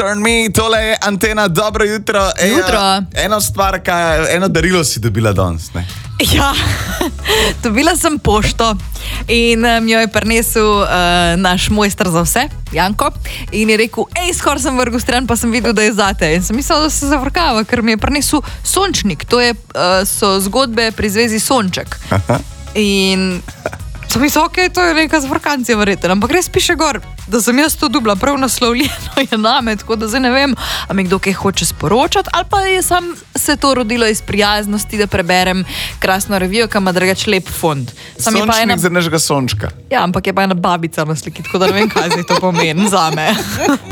Turn Me, tole je Antena, dobro jutro. Eno stvar, eno darilo si dobila danes, ne? Ja, dobila sem pošto in mi jo je prinesel naš mojster za vse, Janko, in je rekel, skoro sem vrgel stran, pa sem videl, da je zate. In sem mislil, da se zavrkava, ker mi je prinesel sončnik. To so zgodbe pri zvezi Sonček. In sem mislil, to je neka zvrkancija verjetno, ampak res piše gor, da sem jaz to dobila, prav naslovljeno je name, tako da zdaj ne vem, a mi kdo kaj hoče sporočati, ali pa je sam se to rodilo iz prijaznosti, da preberem krasno revijo, ki ima drugač lep fond. Sončnik za našega sončka. Ja, ampak je pa ena babica na sliki, tako da ne vem, kaj zdaj to pomeni zame.